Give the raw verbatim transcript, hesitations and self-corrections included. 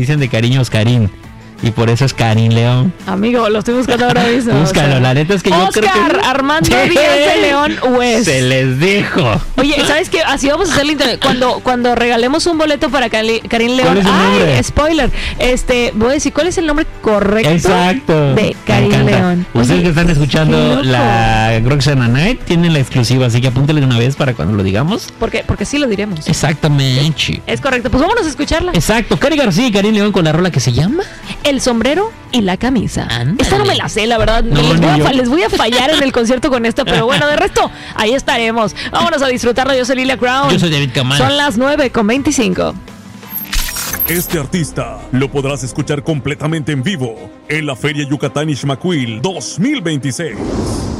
dicen de cariño Oscarín. Y por eso es Karim León. Amigo, lo estoy buscando ahora mismo. Búscalo, o sea, la neta es que yo Oscar creo que... Armando Díaz de León West. Se les dijo. Oye, ¿sabes qué? Así vamos a hacer la internet. Cuando, cuando regalemos un boleto para Cali, Karim León. ¿Cuál es el nombre? Ay, spoiler. Este, voy a decir, ¿cuál es el nombre correcto? Exacto. De Karim León. Ustedes Oye, que están escuchando la Roxana Night tienen la exclusiva, así que apúntale de una vez para cuando lo digamos. Porque, porque sí lo diremos. Exactamente. Es correcto. Pues vámonos a escucharla. Exacto. Cari García y Karim León con la rola que se llama El sombrero y la camisa. Ándale. Esta no me la sé, la verdad. No, les, voy a, yo. les voy a fallar en el concierto con esto, pero bueno, de resto, ahí estaremos. Vámonos a disfrutarlo. Yo soy Lilia Crown. Yo soy David Kamal. Son las nueve con veinticinco. Este artista lo podrás escuchar completamente en vivo en la Feria Yucatán Ixmaquil dos mil veintiséis.